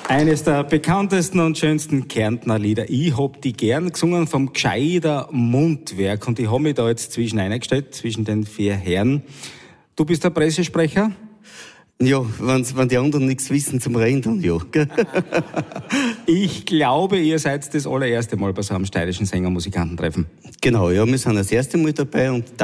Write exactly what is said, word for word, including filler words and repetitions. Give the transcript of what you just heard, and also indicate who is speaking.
Speaker 1: Eines der bekanntesten und schönsten Kärntner Lieder. Ich hab die gern gesungen vom Gscheider Mundwerk. Und ich hab mich da jetzt zwischen eingestellt, zwischen den vier Herren. Du bist der Pressesprecher?
Speaker 2: Ja, wenn's, wenn die anderen nichts wissen zum Reden, dann ja.
Speaker 1: Ich glaube, ihr seid das allererste Mal bei so einem steirischen Sänger-Musikantentreffen.
Speaker 2: Genau, ja, wir sind das erste Mal dabei und